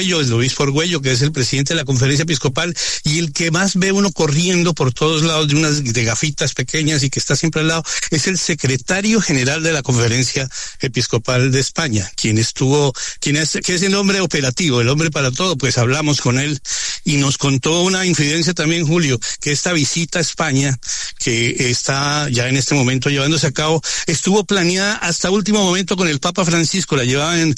Argüello, el obispo Argüello, que es el presidente de la Conferencia Episcopal, y el que más ve uno corriendo por todos lados de gafitas pequeñas y que está siempre al lado, es el secretario general de la Conferencia Episcopal de España, que es el hombre operativo, el hombre para todo. Pues hablamos con él y nos contó una infidencia también, Julio, que esta visita a España, que está ya en este momento llevándose a cabo, estuvo planeada hasta último momento con el Papa Francisco, la llevaban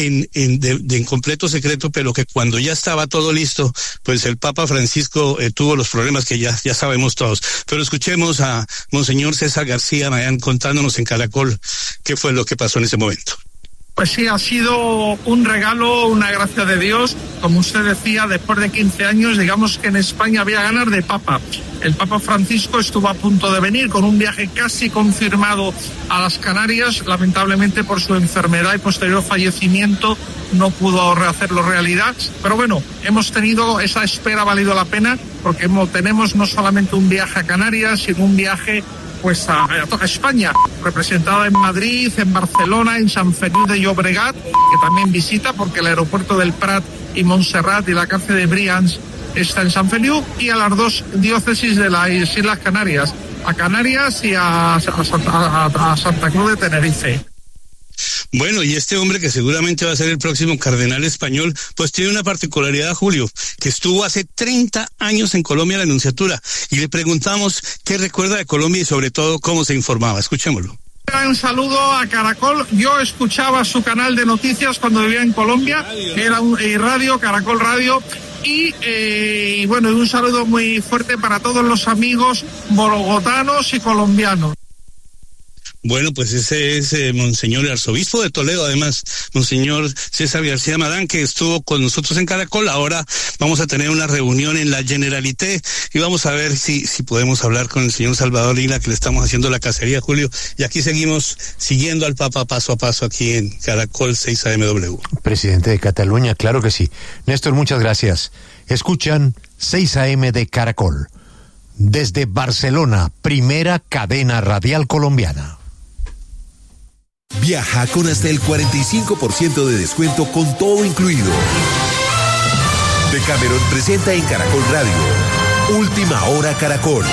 en completo secreto, pero que cuando ya estaba todo listo, pues el Papa Francisco tuvo los problemas que ya sabemos todos. Pero escuchemos a Monseñor César García Mayán contándonos en Caracol qué fue lo que pasó en ese momento. Pues sí, ha sido un regalo, una gracia de Dios. Como usted decía, después de 15 años, digamos que en España había ganas de Papa. El Papa Francisco estuvo a punto de venir con un viaje casi confirmado a las Canarias. Lamentablemente, por su enfermedad y posterior fallecimiento, no pudo hacerlo realidad. Pero bueno, hemos tenido esa espera, ha valido la pena, porque tenemos no solamente un viaje a Canarias, sino un viaje pues a España, representada en Madrid, en Barcelona, en Sant Feliu de Llobregat, que también visita porque el aeropuerto del Prat y Montserrat y la cárcel de Brians está en Sant Feliu, y a las dos diócesis de las Islas Canarias, a Canarias y a Santa Cruz de Tenerife. Bueno, y este hombre, que seguramente va a ser el próximo cardenal español, pues tiene una particularidad, Julio, que estuvo hace 30 años en Colombia en la nunciatura, y le preguntamos qué recuerda de Colombia y sobre todo cómo se informaba. Escuchémoslo. Un saludo a Caracol. Yo escuchaba su canal de noticias cuando vivía en Colombia, era un radio, Caracol Radio. Y bueno, un saludo muy fuerte para todos los amigos bogotanos y colombianos. Bueno, pues ese es Monseñor el Arzobispo de Toledo, además, Monseñor César García Madán, que estuvo con nosotros en Caracol. Ahora vamos a tener una reunión en la Generalité y vamos a ver si podemos hablar con el señor Salvador Lila, que le estamos haciendo la cacería, Julio. Y aquí seguimos siguiendo al Papa paso a paso aquí en Caracol 6 AMW. Presidente de Cataluña, claro que sí. Néstor, muchas gracias. Escuchan 6 AM de Caracol. Desde Barcelona, primera cadena radial colombiana. Viaja con hasta el 45% de descuento con todo incluido. Decameron presenta en Caracol Radio Última Hora Caracol.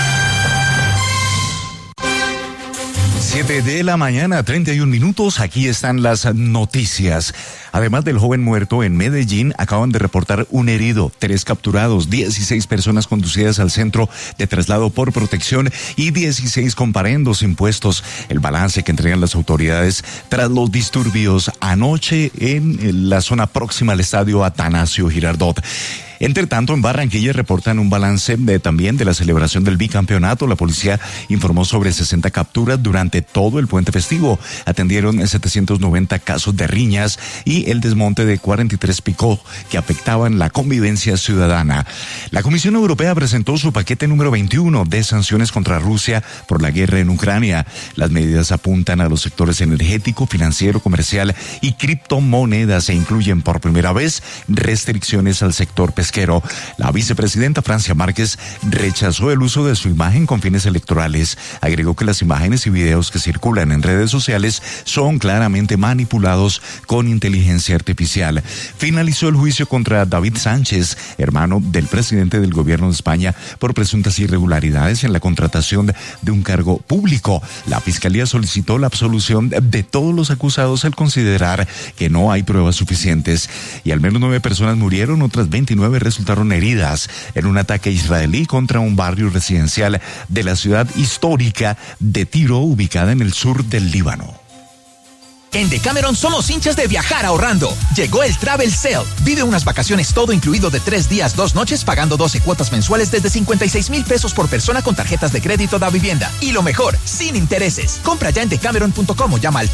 7 de la mañana, 31 minutos. Aquí están las noticias. Además del joven muerto en Medellín, acaban de reportar un herido, 3 capturados, 16 personas conducidas al centro de traslado por protección y 16 comparendos impuestos. El balance que entregan las autoridades tras los disturbios anoche en la zona próxima al estadio Atanasio Girardot. Entre tanto, en Barranquilla reportan un balance también de la celebración del bicampeonato. La policía informó sobre 60 capturas durante todo el puente festivo. Atendieron 790 casos de riñas y el desmonte de 43 picó que afectaban la convivencia ciudadana. La Comisión Europea presentó su paquete número 21 de sanciones contra Rusia por la guerra en Ucrania. Las medidas apuntan a los sectores energético, financiero, comercial y criptomonedas e incluyen por primera vez restricciones al sector pesquero. La vicepresidenta Francia Márquez rechazó el uso de su imagen con fines electorales. Agregó que las imágenes y videos que circulan en redes sociales son claramente manipulados con inteligencia artificial. Finalizó el juicio contra David Sánchez, hermano del presidente del gobierno de España, por presuntas irregularidades en la contratación de un cargo público. La fiscalía solicitó la absolución de todos los acusados al considerar que no hay pruebas suficientes. Y al menos 9 personas murieron, otras 29 resultaron heridas en un ataque israelí contra un barrio residencial de la ciudad histórica de Tiro, ubicada en el sur del Líbano. En Decameron somos hinchas de viajar ahorrando. Llegó el Travel Sale. Vive unas vacaciones todo incluido de 3 días, 2 noches, pagando 12 cuotas mensuales desde 56,000 pesos por persona con tarjetas de crédito da vivienda. Y lo mejor, sin intereses. Compra ya en decameron.com o llama al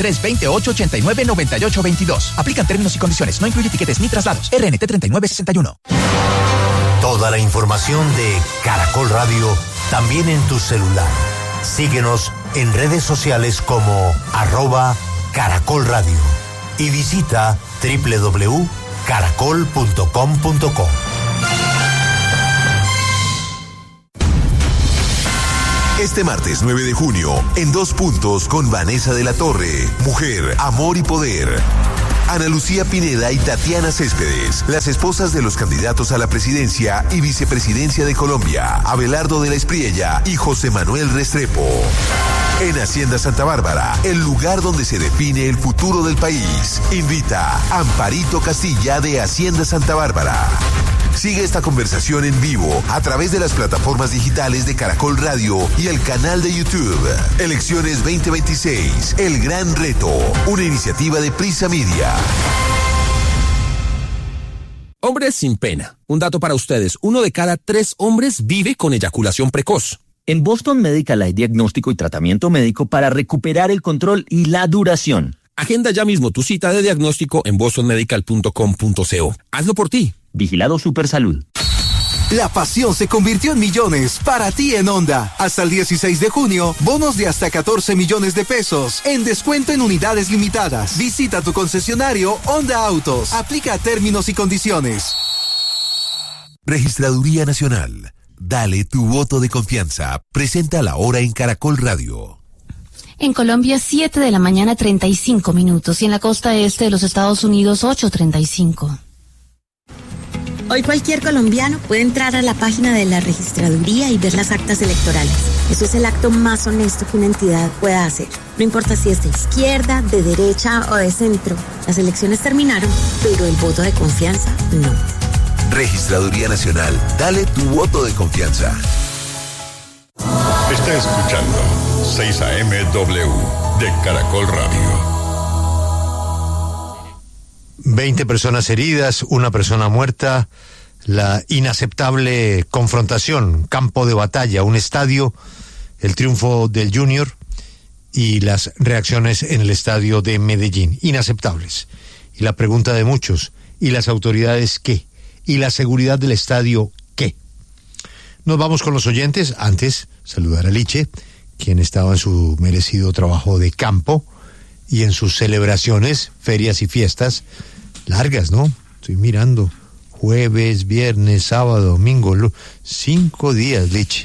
320-889-9822. Aplican términos y condiciones. No incluye tiquetes ni traslados. RNT 3961. Toda la información de Caracol Radio también en tu celular. Síguenos en redes sociales como @Caracol Radio y visita www.caracol.com.co. Este martes 9 de junio, en 2 puntos con Vanessa de la Torre, Mujer, Amor y Poder. Ana Lucía Pineda y Tatiana Céspedes, las esposas de los candidatos a la presidencia y vicepresidencia de Colombia, Abelardo de la Espriella y José Manuel Restrepo. En Hacienda Santa Bárbara, el lugar donde se define el futuro del país, invita Amparito Castilla de Hacienda Santa Bárbara. Sigue esta conversación en vivo a través de las plataformas digitales de Caracol Radio y el canal de YouTube. Elecciones 2026, El Gran Reto, una iniciativa de Prisa Media. Hombres sin pena. Un dato para ustedes. 1 de cada 3 hombres vive con eyaculación precoz. En Boston Medical hay diagnóstico y tratamiento médico para recuperar el control y la duración. Agenda ya mismo tu cita de diagnóstico en bostonmedical.com.co. Hazlo por ti. Vigilado Supersalud. La pasión se convirtió en millones para ti en Honda. Hasta el 16 de junio, bonos de hasta 14 millones de pesos en descuento en unidades limitadas. Visita tu concesionario Honda Autos. Aplica términos y condiciones. Registraduría Nacional. Dale tu voto de confianza. Presenta la hora en Caracol Radio. En Colombia, 7 de la mañana, 35 minutos. Y en la costa este de los Estados Unidos, 8:35. Hoy cualquier colombiano puede entrar a la página de la registraduría y ver las actas electorales. Eso es el acto más honesto que una entidad pueda hacer. No importa si es de izquierda, de derecha o de centro. Las elecciones terminaron, pero el voto de confianza no. Registraduría Nacional. Dale tu voto de confianza. Está escuchando 6 AM-W de Caracol Radio. 20 personas heridas, 1 persona muerta, la inaceptable confrontación, campo de batalla, un estadio, el triunfo del Junior y las reacciones en el estadio de Medellín, inaceptables. Y la pregunta de muchos, ¿y las autoridades qué? ¿Y la seguridad del estadio qué? Nos vamos con los oyentes. Antes, saludar a Liche, quien estaba en su merecido trabajo de campo y en sus celebraciones, ferias y fiestas largas, ¿no? Estoy mirando, jueves, viernes, sábado, domingo, 5 días, Liche.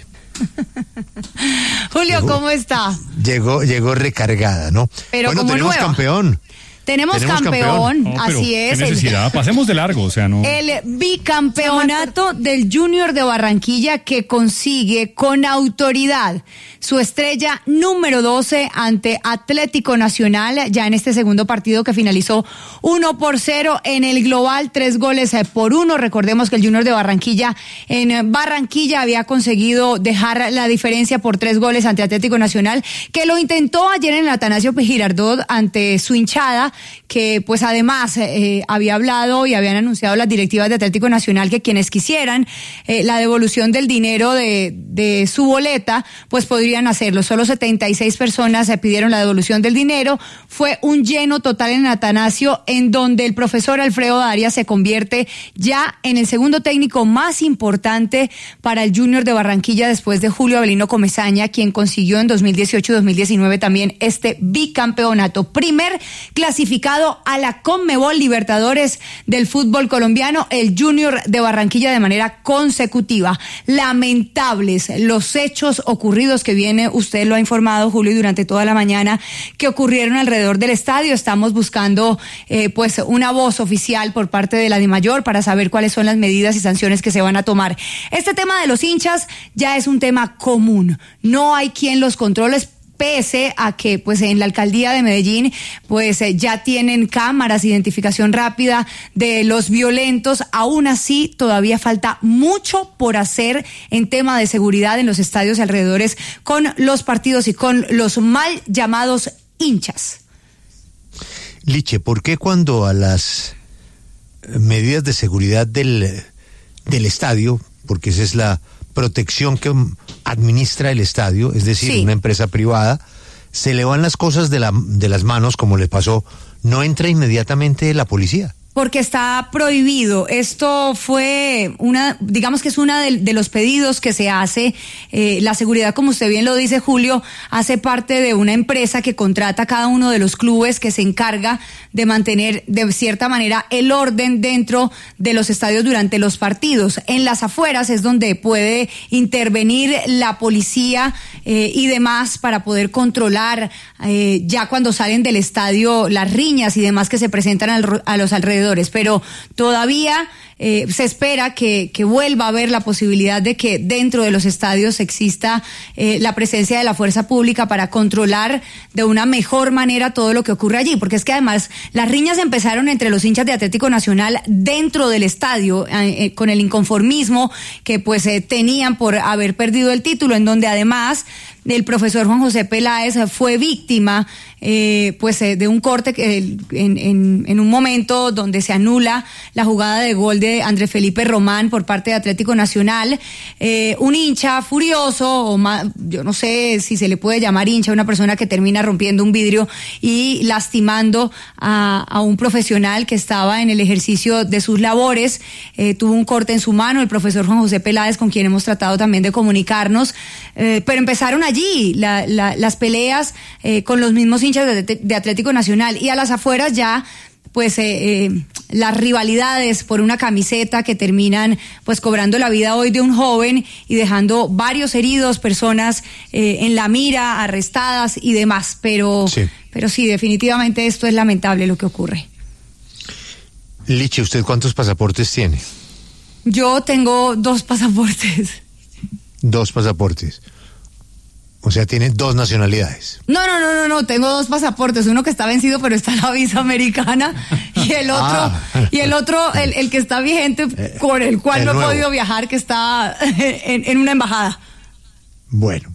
Julio, ¿cómo está? Llegó recargada, ¿no? Pero bueno, como tenemos nueva. Campeón. Tenemos campeón, No, así es. ¿Qué necesidad? Pasemos de largo, o sea, no. El bicampeonato del Junior de Barranquilla que consigue con autoridad su estrella número 12 ante Atlético Nacional, ya en este segundo partido que finalizó 1-0 en el global, 3-1. Recordemos que el Junior de Barranquilla en Barranquilla había conseguido dejar la diferencia por 3 goles ante Atlético Nacional, que lo intentó ayer en el Atanasio Girardot ante su hinchada, que pues además había hablado y habían anunciado las directivas de Atlético Nacional que quienes quisieran la devolución del dinero de su boleta, pues podrían hacerlo. Solo 76 personas pidieron la devolución del dinero. Fue un lleno total en Atanasio, en donde el profesor Alfredo Arias se convierte ya en el segundo técnico más importante para el Junior de Barranquilla después de Julio Avelino Comesaña, quien consiguió en 2018 y 2019 también este bicampeonato. Primer clasificado a la Conmebol Libertadores del fútbol colombiano, el Junior de Barranquilla de manera consecutiva. Lamentables los hechos ocurridos que viene, usted lo ha informado, Julio, y durante toda la mañana, que ocurrieron alrededor del estadio. Estamos buscando pues una voz oficial por parte de la DIMAYOR para saber cuáles son las medidas y sanciones que se van a tomar. Este tema de los hinchas ya es un tema común. No hay quien los controle, pese a que pues en la alcaldía de Medellín pues ya tienen cámaras de identificación rápida de los violentos. Aún así todavía falta mucho por hacer en tema de seguridad en los estadios y alrededores con los partidos y con los mal llamados hinchas. Liche, ¿por qué cuando a las medidas de seguridad del estadio, porque esa es la protección que administra el estadio, es decir, sí, una empresa privada, se le van las cosas de las manos, como le pasó, no entra inmediatamente la policía? Porque está prohibido. Esto fue digamos que es una de los pedidos que se hace. La seguridad, como usted bien lo dice, Julio, hace parte de una empresa que contrata a cada uno de los clubes, que se encarga de mantener de cierta manera el orden dentro de los estadios durante los partidos. En las afueras es donde puede intervenir la policía y demás para poder controlar ya cuando salen del estadio las riñas y demás que se presentan a los alrededores. Pero todavía se espera que vuelva a haber la posibilidad de que dentro de los estadios exista la presencia de la fuerza pública para controlar de una mejor manera todo lo que ocurre allí, porque es que además las riñas empezaron entre los hinchas de Atlético Nacional dentro del estadio con el inconformismo que pues tenían por haber perdido el título, en donde además el profesor Juan José Peláez fue víctima de un corte en un momento donde se anula la jugada de gol de Andrés Felipe Román por parte de Atlético Nacional. Un hincha furioso, o más, yo no sé si se le puede llamar hincha, una persona que termina rompiendo un vidrio y lastimando a un profesional que estaba en el ejercicio de sus labores. Tuvo un corte en su mano, el profesor Juan José Peláez, con quien hemos tratado también de comunicarnos, pero empezaron allí las peleas con los mismos hinchas de Atlético Nacional, y a las afueras ya pues las rivalidades por una camiseta que terminan pues cobrando la vida hoy de un joven y dejando varios heridos, personas en la mira, arrestadas y demás, pero sí, definitivamente esto es lamentable lo que ocurre. Lichi, ¿usted cuántos pasaportes tiene? Yo tengo 2 pasaportes. 2 pasaportes. O sea, tiene 2 nacionalidades. No, tengo 2 pasaportes, uno que está vencido pero está en la visa americana y el otro, el que está vigente, con el cual no he podido viajar, que está en una embajada. Bueno,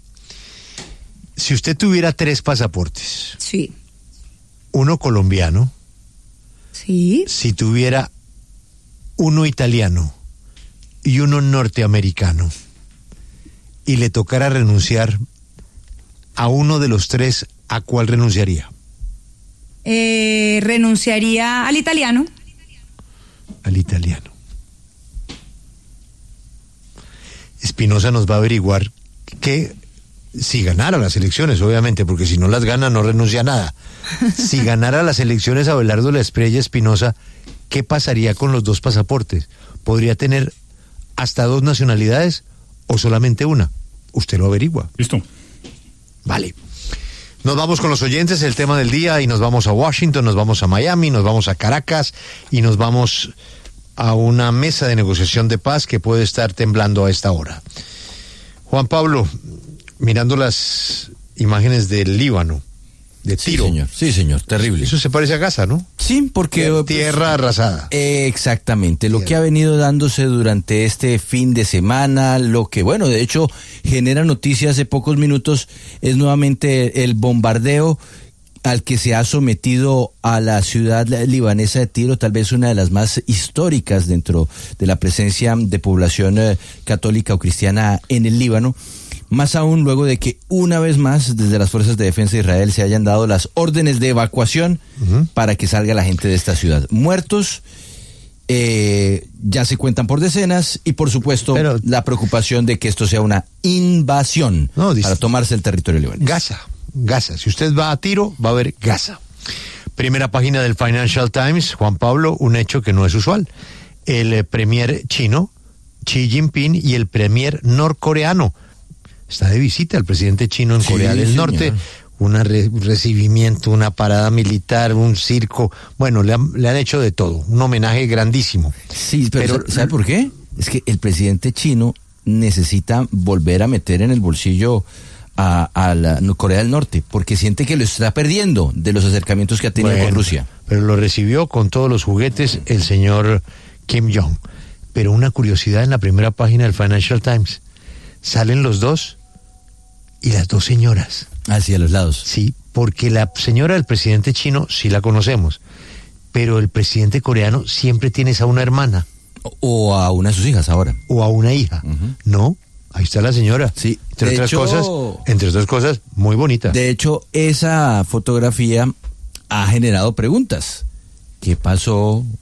si usted tuviera 3 pasaportes. Sí. Uno colombiano. Sí. Si tuviera uno italiano y uno norteamericano y le tocara renunciar a uno de los 3, ¿a cuál renunciaría? Renunciaría al italiano. Al italiano. Espinosa nos va a averiguar que si ganara las elecciones, obviamente, porque si no las gana no renuncia a nada. Si ganara las elecciones Abelardo La Espriella Espinosa, ¿qué pasaría con los 2 pasaportes? ¿Podría tener hasta 2 nacionalidades o solamente una? Usted lo averigua. Listo. Vale. Nos vamos con los oyentes, el tema del día, y nos vamos a Washington, nos vamos a Miami, nos vamos a Caracas y nos vamos a una mesa de negociación de paz que puede estar temblando a esta hora. Juan Pablo, mirando las imágenes del Líbano, de Tiro. Sí, señor, terrible. Eso se parece a Gaza, ¿no? Sí, porque... Tierra arrasada. Exactamente, lo que ha venido dándose durante este fin de semana, lo que, bueno, de hecho, genera noticias hace pocos minutos, es nuevamente el bombardeo al que se ha sometido a la ciudad libanesa de Tiro, tal vez una de las más históricas dentro de la presencia de población católica o cristiana en el Líbano. Más aún luego de que una vez más desde las fuerzas de defensa de Israel se hayan dado las órdenes de evacuación para que salga la gente de esta ciudad. Muertos ya se cuentan por decenas y por supuesto la preocupación de que esto sea una invasión para tomarse el territorio libanés. Gaza. Si usted va a Tiro, va a ver Gaza. Primera página del Financial Times, Juan Pablo, un hecho que no es usual. El premier chino, Xi Jinping, y el premier norcoreano. Está de visita el presidente chino en Corea del Norte, un recibimiento, una parada militar, un circo, bueno, le han hecho de todo, un homenaje grandísimo. Sí, pero ¿sabe por qué? Es que el presidente chino necesita volver a meter en el bolsillo a la Corea del Norte, porque siente que lo está perdiendo de los acercamientos que ha tenido con Rusia. Pero lo recibió con todos los juguetes el señor Kim Jong. Pero una curiosidad en la primera página del Financial Times, salen los 2 y las 2 señoras. Hacia los lados. Sí, porque la señora del presidente chino sí la conocemos, pero el presidente coreano siempre tienes a una hermana. O a una de sus hijas ahora. O a una hija. No, ahí está la señora. Sí. Entre otras cosas, muy bonita. De hecho, esa fotografía ha generado preguntas. ¿Qué pasó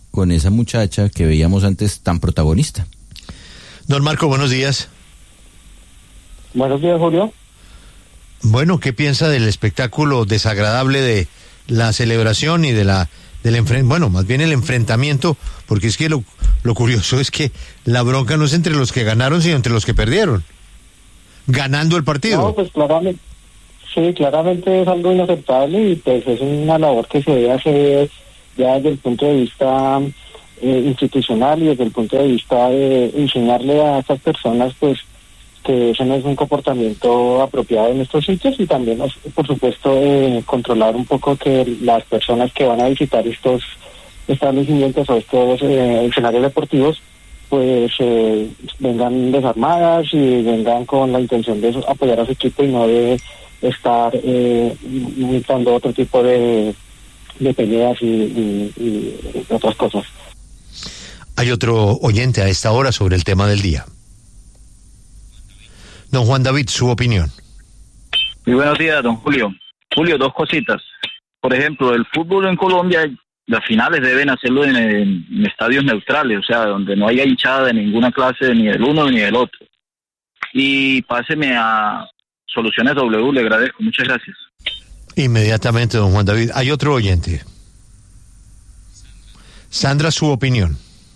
con esa muchacha que veíamos antes tan protagonista. Don Marco, buenos días. Buenos días, Julio. Bueno, ¿qué piensa del espectáculo desagradable de la celebración y del más bien el enfrentamiento? Porque es que lo curioso es que la bronca no es entre los que ganaron, sino entre los que perdieron, ganando el partido. No, pues claramente es algo inaceptable y pues es una labor que se debe hacer ya desde el punto de vista institucional y desde el punto de vista de enseñarle a estas personas pues que ese no es un comportamiento apropiado en estos sitios y también, por supuesto, controlar un poco que las personas que van a visitar estos establecimientos o estos escenarios deportivos pues vengan desarmadas y vengan con la intención de apoyar a su equipo y no de estar montando otro tipo de peleas y otras cosas. Hay otro oyente a esta hora sobre el tema del día. Don Juan David, su opinión. Muy buenos días, don Julio. Julio, dos cositas. Por ejemplo, el fútbol en Colombia, las finales deben hacerlo en estadios neutrales, o sea, donde no haya hinchada de ninguna clase, ni del uno ni del otro. Y páseme a Soluciones W, le agradezco, muchas gracias. Inmediatamente, don Juan David. Hay otro oyente. Sandra, su opinión.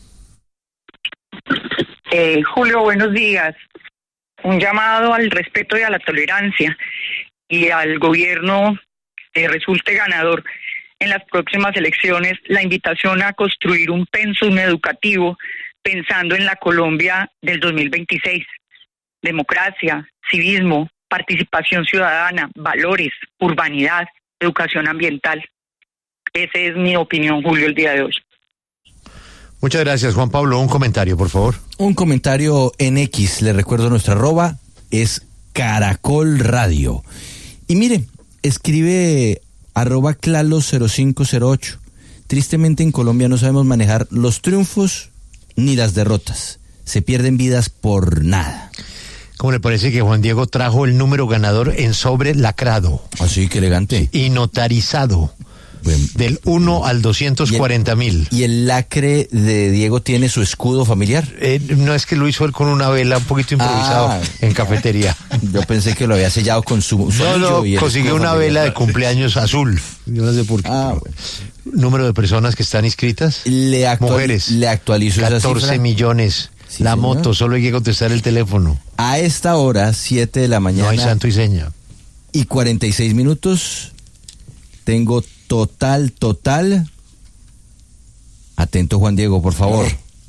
Julio, buenos días. Un llamado al respeto y a la tolerancia y al gobierno resulte ganador en las próximas elecciones, la invitación a construir un pensum educativo pensando en la Colombia del 2026. Democracia, civismo, participación ciudadana, valores, urbanidad, educación ambiental. Esa es mi opinión, Julio, el día de hoy. Muchas gracias, Juan Pablo. Un comentario, por favor. Un comentario en X, le recuerdo nuestra arroba, es Caracol Radio. Y mire, escribe @clalo0508. Tristemente en Colombia no sabemos manejar los triunfos ni las derrotas. Se pierden vidas por nada. ¿Cómo le parece que Juan Diego trajo el número ganador en sobre lacrado? Así, qué elegante. Y notarizado. Del 1 al 240,000. ¿Y el lacre de Diego tiene su escudo familiar? No, es que lo hizo él con una vela un poquito improvisado en cafetería. Yo pensé que lo había sellado con su No, consiguió una vela de cumpleaños azul. Yo no sé por qué. Bueno. Número de personas que están inscritas. Mujeres. Le actualizo 14 millones. Sí, la señor. Moto, solo hay que contestar el teléfono. A esta hora, 7 de la mañana. No hay santo y seña. Y 46 minutos. Tengo total. Atento, Juan Diego, por favor.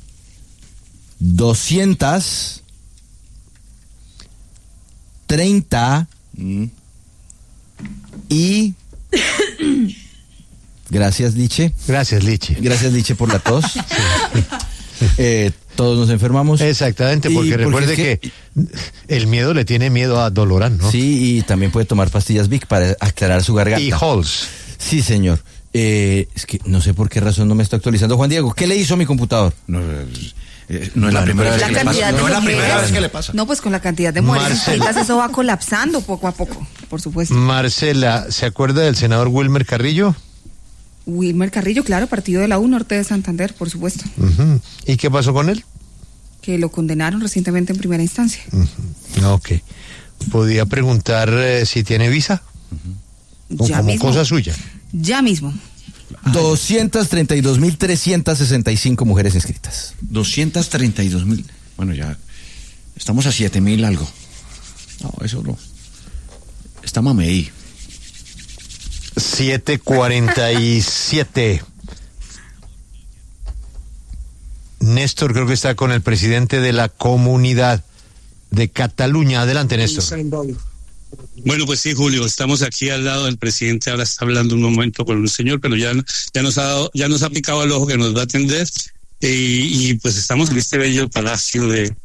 230 y... Gracias, Liche. Gracias, Liche. Gracias, Liche, por la tos. Sí. Todos nos enfermamos. Exactamente, porque recuerde que el miedo le tiene miedo a Dolorán, ¿no? Sí, y también puede tomar pastillas Vic para aclarar su garganta. Y Halls. Sí, señor. Es que no sé por qué razón no me está actualizando. Juan Diego, ¿qué le hizo a mi computador? No es la primera vez que le pasa. No es la primera vez que le pasa. No, pues con la cantidad de muertes eso va colapsando poco a poco, por supuesto. Marcela, ¿se acuerda del senador Wilmer Carrillo? Wilmer Carrillo, claro, partido de la U, Norte de Santander, por supuesto. ¿Y qué pasó con él? Que lo condenaron recientemente en primera instancia. Ok. ¿Podía preguntar si tiene visa? O ya como mismo. Cosa suya. Ya mismo. 232,365 mujeres inscritas. 232,000. Bueno, ya estamos a 7,000 algo. No, eso no. Está mamey. 7:47. Néstor creo que está con el presidente de la Comunidad de Cataluña. Adelante, Néstor. Bueno, pues sí, Julio, estamos aquí al lado del presidente. Ahora está hablando un momento con un señor, pero ya nos ha picado el ojo que nos va a atender. Y pues estamos en este bello palacio de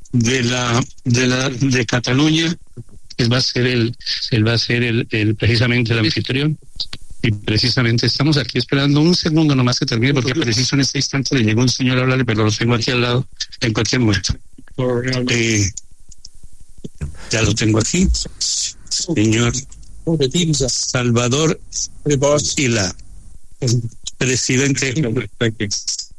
Cataluña. Él va a ser precisamente el anfitrión. Y precisamente estamos aquí esperando un segundo nomás que termine, porque preciso en este instante le llegó un señor a hablarle, pero lo tengo aquí al lado en cualquier momento. Ya lo tengo aquí. Señor Salvador Illa, presidente.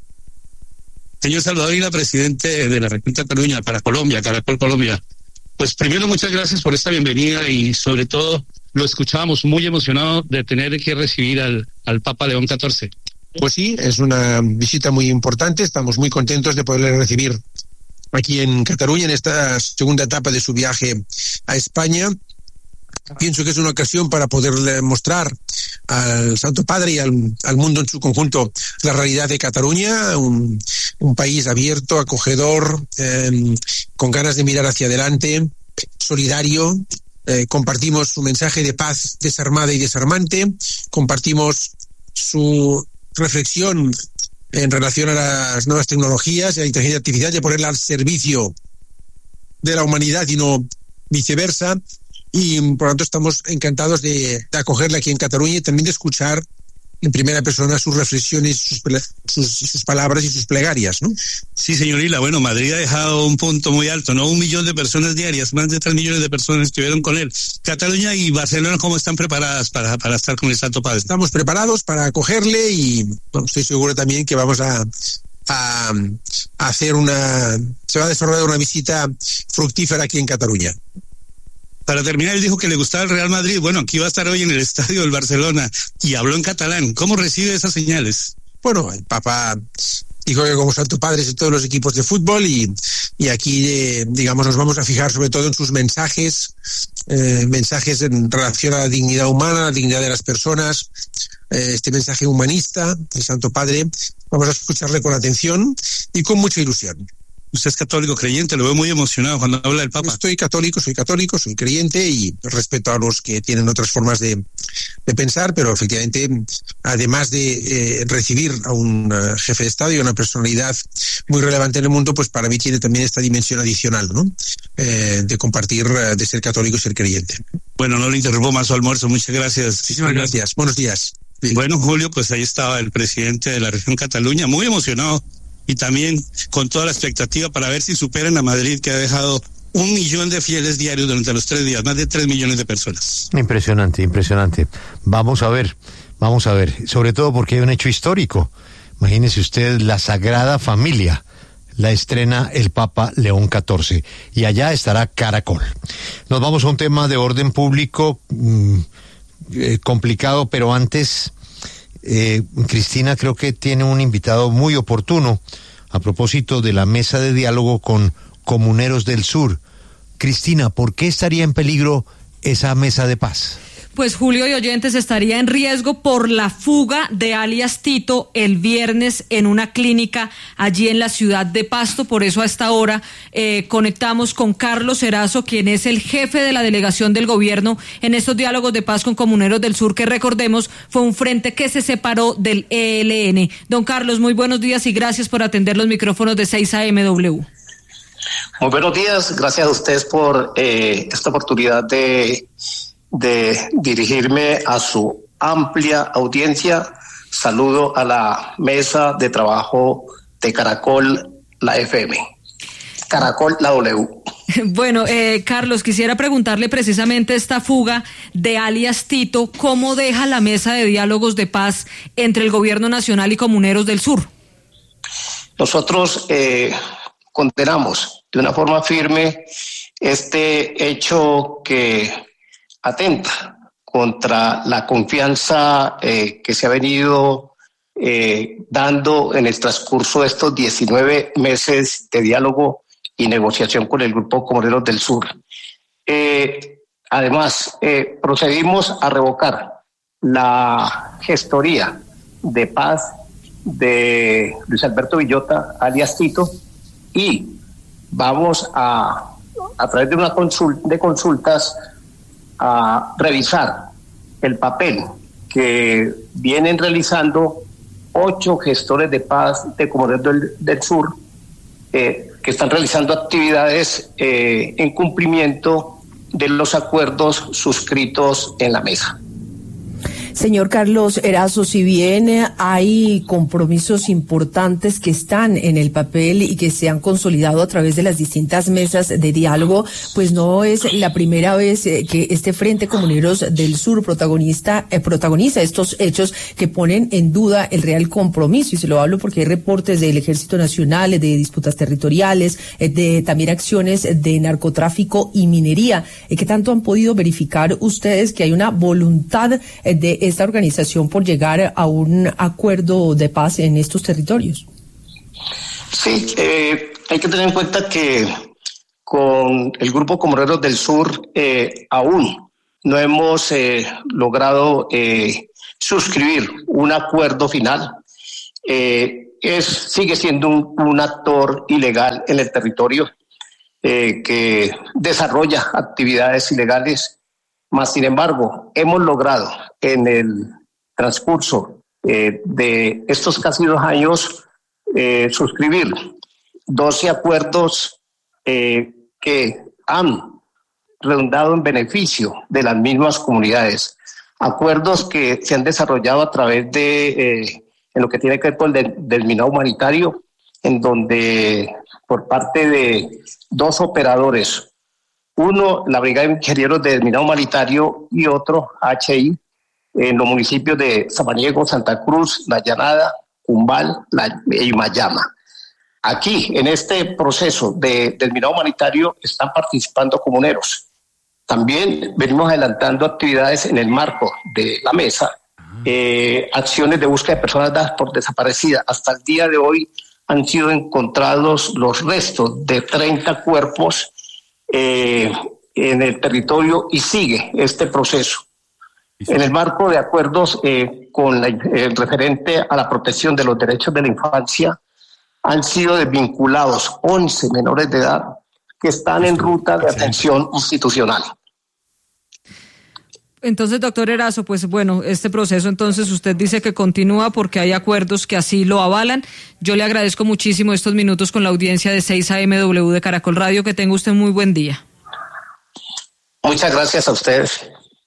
Señor Salvador Illa, presidente de la región de Cataluña, para Colombia, Caracol Colombia. Pues primero, muchas gracias por esta bienvenida y sobre todo lo escuchábamos muy emocionado de tener que recibir al Papa León XIV. Pues sí, es una visita muy importante, estamos muy contentos de poderle recibir aquí en Cataluña en esta segunda etapa de su viaje a España. Pienso que es una ocasión para poderle mostrar al Santo Padre y al mundo en su conjunto la realidad de Cataluña, un país abierto, acogedor, con ganas de mirar hacia adelante, solidario. Compartimos su mensaje de paz desarmada y desarmante, compartimos su reflexión en relación a las nuevas tecnologías y a la inteligencia artificial, de ponerla al servicio de la humanidad y no viceversa. Y por lo tanto estamos encantados de acogerle aquí en Cataluña y también de escuchar en primera persona sus reflexiones, sus palabras y sus plegarias, ¿no? Sí, señor Illa. Bueno, Madrid ha dejado un punto muy alto, ¿no? 1 millón de personas diarias, más de 3 millones de personas estuvieron con él. Cataluña y Barcelona, ¿cómo están preparadas para estar con el Santo Padre? Estamos preparados para acogerle y bueno, estoy seguro también que vamos a hacer se va a desarrollar una visita fructífera aquí en Cataluña. Para terminar, él dijo que le gustaba el Real Madrid. Bueno, aquí va a estar hoy en el estadio del Barcelona y habló en catalán. ¿Cómo recibe esas señales? Bueno, el Papa dijo que como Santo Padre es en todos los equipos de fútbol y aquí, digamos, nos vamos a fijar sobre todo en sus mensajes en relación a la dignidad humana, la dignidad de las personas, este mensaje humanista del Santo Padre. Vamos a escucharle con atención y con mucha ilusión. Usted es católico creyente, lo veo muy emocionado cuando habla del Papa. Soy católico, soy creyente y respeto a los que tienen otras formas de pensar, pero efectivamente, además de recibir a un jefe de Estado y a una personalidad muy relevante en el mundo, pues para mí tiene también esta dimensión adicional, ¿no? De compartir, de ser católico y ser creyente. Bueno, no le interrumpo más su almuerzo, muchas gracias. Muchísimas gracias, buenos días. Sí. Bueno, Julio, pues ahí estaba el presidente de la región Cataluña, muy emocionado. Y también con toda la expectativa para ver si superan a Madrid, que ha dejado 1 millón de fieles diarios durante los 3 días, más de 3 millones de personas. Impresionante. Vamos a ver, sobre todo porque hay un hecho histórico. Imagínese usted, la Sagrada Familia la estrena el Papa León XIV y allá estará Caracol. Nos vamos a un tema de orden público complicado, pero antes... Cristina creo que tiene un invitado muy oportuno a propósito de la mesa de diálogo con comuneros del sur. Cristina, ¿por qué estaría en peligro esa mesa de paz? Pues Julio y oyentes, estaría en riesgo por la fuga de alias Tito el viernes en una clínica allí en la ciudad de Pasto. Por eso a esta hora conectamos con Carlos Erazo, quien es el jefe de la delegación del gobierno en estos diálogos de paz con comuneros del sur, que recordemos fue un frente que se separó del ELN. Don Carlos, muy buenos días y gracias por atender los micrófonos de 6AMW. Muy buenos días, gracias a ustedes por esta oportunidad de dirigirme a su amplia audiencia. Saludo a la mesa de trabajo de Caracol, la FM. Caracol, la W. Bueno, Carlos, quisiera preguntarle precisamente esta fuga de alias Tito, ¿cómo deja la mesa de diálogos de paz entre el gobierno nacional y comuneros del sur? Nosotros condenamos de una forma firme este hecho que atenta contra la confianza que se ha venido dando en el transcurso de estos 19 meses de diálogo y negociación con el Grupo Comuneros del Sur. Además, procedimos a revocar la gestoría de paz de Luis Alberto Villota, alias Tito, y vamos a través de una consultas, a revisar el papel que vienen realizando 8 gestores de paz de Comuneros del Sur, que están realizando actividades en cumplimiento de los acuerdos suscritos en la mesa. Señor Carlos Erazo, si bien hay compromisos importantes que están en el papel y que se han consolidado a través de las distintas mesas de diálogo, pues no es la primera vez que este Frente Comuneros del Sur protagoniza estos hechos que ponen en duda el real compromiso, y se lo hablo porque hay reportes del Ejército Nacional, de disputas territoriales, de también acciones de narcotráfico y minería. ¿Qué tanto han podido verificar ustedes que hay una voluntad de esta organización por llegar a un acuerdo de paz en estos territorios? Sí, hay que tener en cuenta que con el Grupo Comuneros del Sur aún no hemos logrado suscribir un acuerdo final. Sigue siendo un actor ilegal en el territorio que desarrolla actividades ilegales. Más sin embargo, hemos logrado en el transcurso de estos casi 2 años suscribir 12 acuerdos que han redundado en beneficio de las mismas comunidades. Acuerdos que se han desarrollado a través de, en lo que tiene que ver con el del minado humanitario, en donde por parte de 2 operadores, uno, la Brigada de Ingenieros de Minado Humanitario, y otro, HI, en los municipios de Samaniego, Santa Cruz, La Llanada, Cumbal y Mayama. Aquí, en este proceso del minado humanitario, están participando comuneros. También venimos adelantando actividades en el marco de la mesa, acciones de búsqueda de personas dadas por desaparecidas. Hasta el día de hoy han sido encontrados los restos de 30 cuerpos en el territorio, y sigue este proceso. En el marco de acuerdos con el referente a la protección de los derechos de la infancia, han sido desvinculados 11 menores de edad que están en ruta de atención institucional. Entonces, doctor Erazo, pues bueno, este proceso entonces usted dice que continúa porque hay acuerdos que así lo avalan. Yo le agradezco muchísimo estos minutos con la audiencia de 6 AMW de Caracol Radio. Que tenga usted muy buen día. Muchas gracias a ustedes.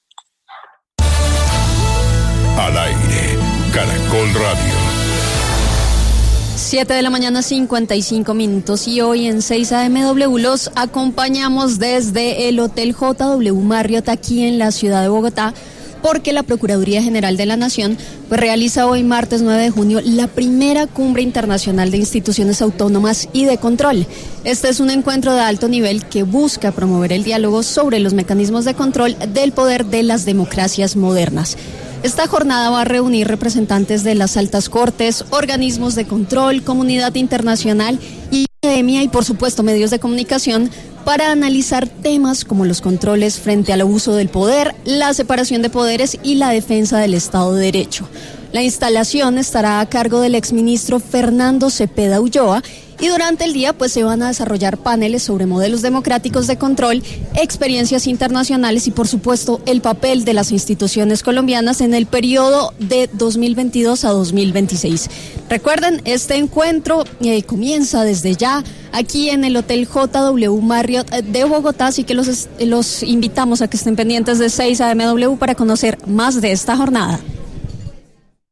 Al aire, Caracol Radio. 7 de la mañana, 55 minutos, y hoy en 6 AMW los acompañamos desde el Hotel JW Marriott aquí en la ciudad de Bogotá, porque la Procuraduría General de la Nación realiza hoy martes 9 de junio la primera cumbre internacional de instituciones autónomas y de control. Este es un encuentro de alto nivel que busca promover el diálogo sobre los mecanismos de control del poder de las democracias modernas. Esta jornada va a reunir representantes de las altas cortes, organismos de control, comunidad internacional y academia, y por supuesto medios de comunicación, para analizar temas como los controles frente al abuso del poder, la separación de poderes y la defensa del Estado de Derecho. La instalación estará a cargo del exministro Fernando Cepeda Ulloa, y durante el día pues se van a desarrollar paneles sobre modelos democráticos de control, experiencias internacionales y por supuesto el papel de las instituciones colombianas en el periodo de 2022 a 2026. Recuerden, este encuentro comienza desde ya aquí en el Hotel JW Marriott de Bogotá, así que los invitamos a que estén pendientes de 6 AMW para conocer más de esta jornada.